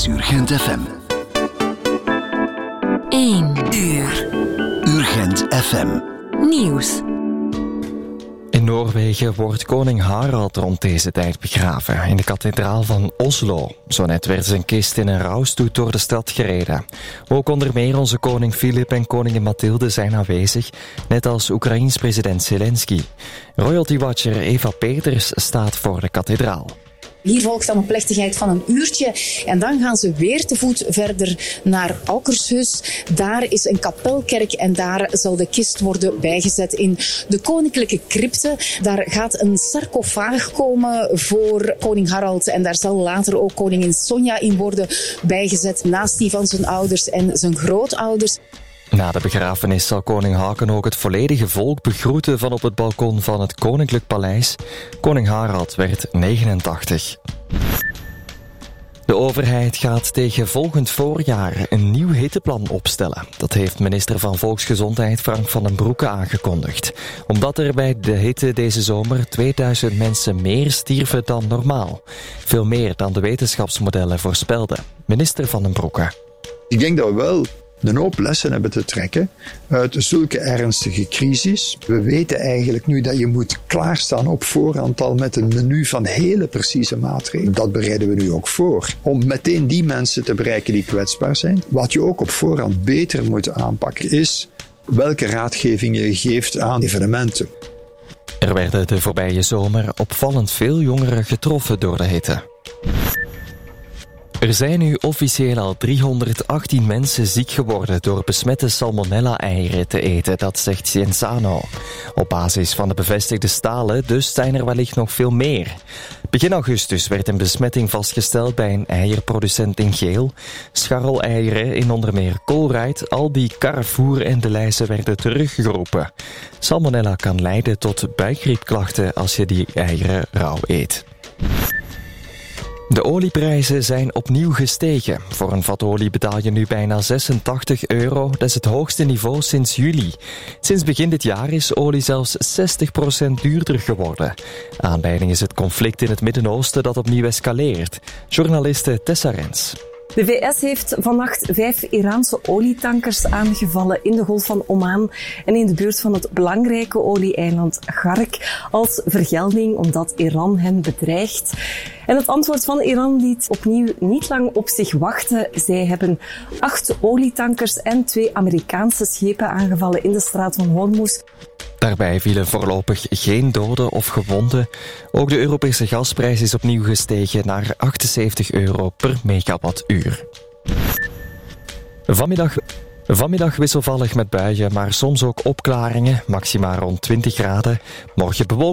is Urgent FM. 1 uur. Urgent FM. Nieuws. In Noorwegen wordt koning Harald rond deze tijd begraven in de kathedraal van Oslo. Zo net werd zijn kist in een rouwstoet door de stad gereden. Ook onder meer onze koning Filip en koningin Mathilde zijn aanwezig, net als Oekraïens president Zelensky. Royalty Watcher Eva Peters staat voor de kathedraal. Hier volgt dan een plechtigheid van een uurtje en dan gaan ze weer te voet verder naar Akershus. Daar is een kapelkerk en daar zal de kist worden bijgezet in de koninklijke crypte. Daar gaat een sarcofaag komen voor koning Harald en daar zal later ook koningin Sonja in worden bijgezet naast die van zijn ouders en zijn grootouders. Na de begrafenis zal koning Haakon ook het volledige volk begroeten van op het balkon van het Koninklijk Paleis. Koning Harald werd 89. De overheid gaat tegen volgend voorjaar een nieuw hitteplan opstellen. Dat heeft minister van Volksgezondheid Frank van den Broeke aangekondigd. Omdat er bij de hitte deze zomer 2000 mensen meer stierven dan normaal. Veel meer dan de wetenschapsmodellen voorspelden. Minister van den Broeke. Ik denk dat we wel een hoop lessen hebben te trekken uit zulke ernstige crisis. We weten eigenlijk nu dat je moet klaarstaan op voorhand al met een menu van hele precieze maatregelen. Dat bereiden we nu ook voor. Om meteen die mensen te bereiken die kwetsbaar zijn. Wat je ook op voorhand beter moet aanpakken is welke raadgeving je geeft aan evenementen. Er werden de voorbije zomer opvallend veel jongeren getroffen door de hitte. Er zijn nu officieel al 318 mensen ziek geworden door besmette salmonella-eieren te eten, dat zegt Cienzano. Op basis van de bevestigde stalen dus zijn er wellicht nog veel meer. Begin augustus werd een besmetting vastgesteld bij een eierproducent in Geel. Scharreleieren in onder meer Colruyt, Aldi, Carrefour en De Leize werden teruggeroepen. Salmonella kan leiden tot buikgriepklachten als je die eieren rauw eet. De olieprijzen zijn opnieuw gestegen. Voor een vat olie betaal je nu bijna €86. Dat is het hoogste niveau sinds juli. Sinds begin dit jaar is olie zelfs 60% duurder geworden. Aanleiding is het conflict in het Midden-Oosten dat opnieuw escaleert. Journaliste Tessa Rens. De VS heeft vannacht 5 Iraanse olietankers aangevallen in de Golf van Oman en in de buurt van het belangrijke olie-eiland Ghark als vergelding omdat Iran hen bedreigt. En het antwoord van Iran liet opnieuw niet lang op zich wachten. Zij hebben 8 olietankers en 2 Amerikaanse schepen aangevallen in de straat van Hormuz. Daarbij vielen voorlopig geen doden of gewonden. Ook de Europese gasprijs is opnieuw gestegen naar €78 per megawattuur. Vanmiddag wisselvallig met buien, maar soms ook opklaringen, maxima rond 20 graden. Morgen bewolkt.